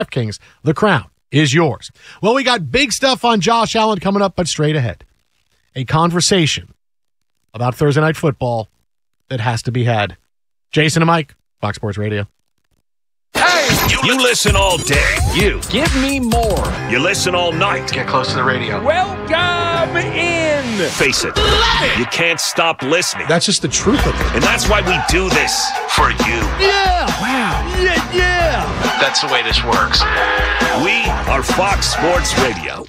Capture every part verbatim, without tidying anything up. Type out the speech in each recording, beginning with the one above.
DraftKings, the crown is yours. Well, we got big stuff on Josh Allen coming up, but straight ahead, a conversation about Thursday Night Football that has to be had. Jason and Mike, Fox Sports Radio. Hey! You listen all day. You. Give me more. You listen all night. Get close to the radio. Welcome in. Face it. Love it. You can't stop listening. That's just the truth of it. And that's why we do this. For you. Yeah. Wow. Yeah, yeah. That's the way this works. We are Fox Sports Radio.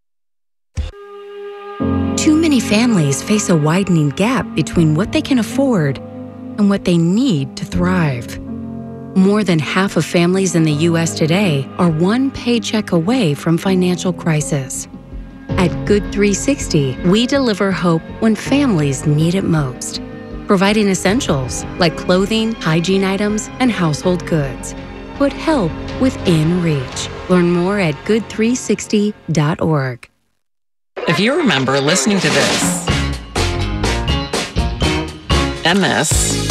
Too many families face a widening gap between what they can afford and what they need to thrive. More than half of families in the U S today are one paycheck away from financial crisis. At Good three sixty, we deliver hope when families need it most, providing essentials like clothing, hygiene items, and household goods. Put help within reach. Learn more at good three sixty dot org. If you remember listening to this, and this,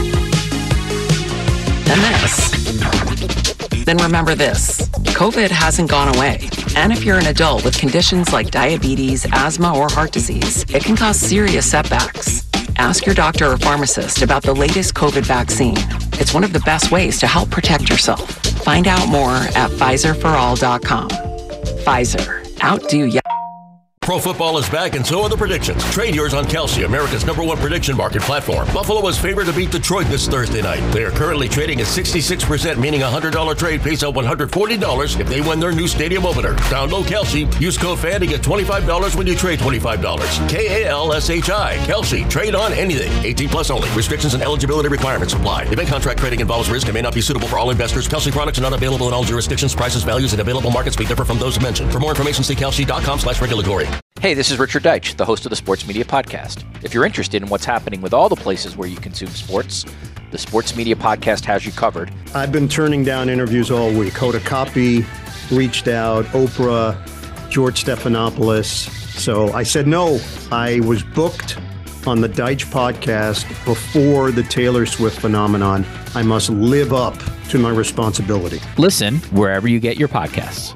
and this, then remember this. COVID hasn't gone away. And if you're an adult with conditions like diabetes, asthma, or heart disease, it can cause serious setbacks. Ask your doctor or pharmacist about the latest COVID vaccine. It's one of the best ways to help protect yourself. Find out more at Pfizer for all dot com. Pfizer. Outdo ya. Pro football is back, and so are the predictions. Trade yours on Kalshi, America's number one prediction market platform. Buffalo was favored to beat Detroit this Thursday night. They are currently trading at sixty-six percent, meaning a one hundred dollars trade pays out one hundred forty dollars if they win their new stadium opener. Download Kalshi. Use code FAN to get twenty-five dollars when you trade twenty-five dollars. K A L S H I. Kalshi. Trade on anything. eighteen plus only. Restrictions and eligibility requirements apply. Event contract trading involves risk and may not be suitable for all investors. Kalshi products are not available in all jurisdictions. Prices, values, and available markets may differ from those mentioned. For more information, see kalshi dot com slash regulatory. Hey, this is Richard Deitch, the host of the Sports Media Podcast. If you're interested in what's happening with all the places where you consume sports, the Sports Media Podcast has you covered. I've been turning down interviews all week. Hoda Kotb reached out, Oprah, George Stephanopoulos. So I said no. I was booked on the Deitch podcast before the Taylor Swift phenomenon. I must live up to my responsibility. Listen wherever you get your podcasts.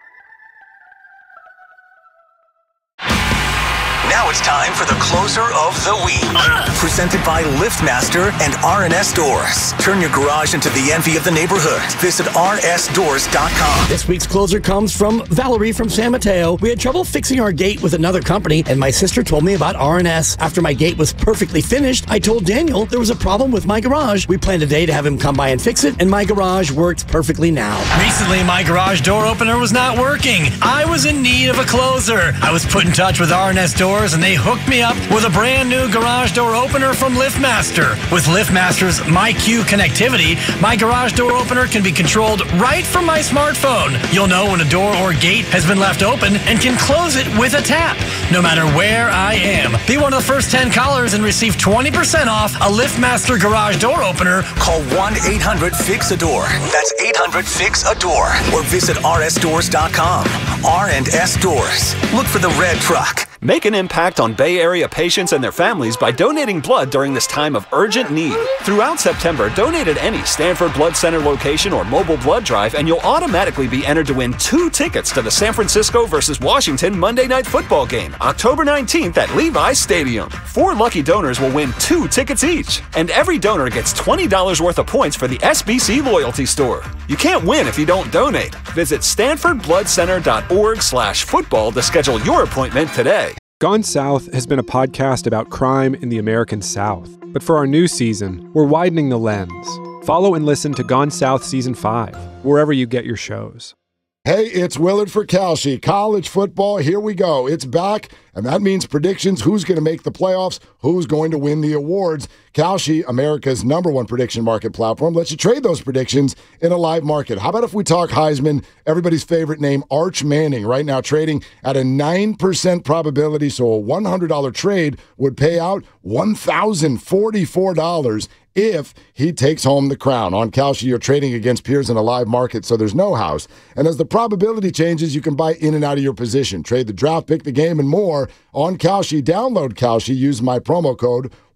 Now it's time for the closer of the week. Presented by LiftMaster and R and S Doors. Turn your garage into the envy of the neighborhood. Visit R S doors dot com. This week's closer comes from Valerie from San Mateo. We had trouble fixing our gate with another company, and my sister told me about R and S. After my gate was perfectly finished, I told Daniel there was a problem with my garage. We planned a day to have him come by and fix it, and my garage works perfectly now. Recently, my garage door opener was not working. I was in need of a closer. I was put in touch with R and S Doors, and they hooked me up with a brand new garage door opener from LiftMaster. With LiftMaster's MyQ connectivity, my garage door opener can be controlled right from my smartphone. You'll know when a door or gate has been left open and can close it with a tap, no matter where I am. Be one of the first ten callers and receive twenty percent off a LiftMaster garage door opener. Call one eight hundred fix a door. That's eight hundred fix a door. Or visit R S doors dot com. R and S Doors. Look for the red truck. Make an impact on Bay Area patients and their families by donating blood during this time of urgent need. Throughout September, donate at any Stanford Blood Center location or mobile blood drive, and you'll automatically be entered to win two tickets to the San Francisco versus Washington Monday Night Football game, October nineteenth at Levi's Stadium. Four lucky donors will win two tickets each, and every donor gets twenty dollars worth of points for the S B C Loyalty Store. You can't win if you don't donate. Visit stanford blood center dot org slash football to schedule your appointment today. Gone South has been a podcast about crime in the American South. But for our new season, we're widening the lens. Follow and listen to Gone South Season five, wherever you get your shows. Hey, it's Willard for Kalshi. College football, here we go. It's back, and that means predictions, who's going to make the playoffs, who's going to win the awards. Kalshi, America's number one prediction market platform, lets you trade those predictions in a live market. How about if we talk Heisman, everybody's favorite name, Arch Manning, right now trading at a nine percent probability, so a one hundred dollars trade would pay out one thousand forty-four dollars if he takes home the crown. On Kalshi, you're trading against peers in a live market, so there's no house. And as the probability changes, you can buy in and out of your position. Trade the draft, pick the game, and more. On Kalshi, download Kalshi, use my promo code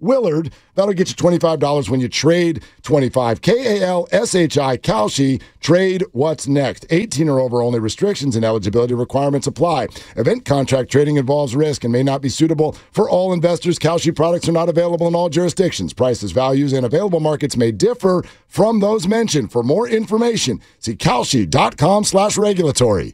Willard. That'll get you twenty-five dollars when you trade twenty-five. K A L S H I, Kalshi. Trade what's next. eighteen or over only. Restrictions and eligibility requirements apply. Event contract trading involves risk and may not be suitable for all investors. Kalshi products are not available in all jurisdictions. Prices, values, and available markets may differ from those mentioned. For more information, see kalshi dot com slash regulatory.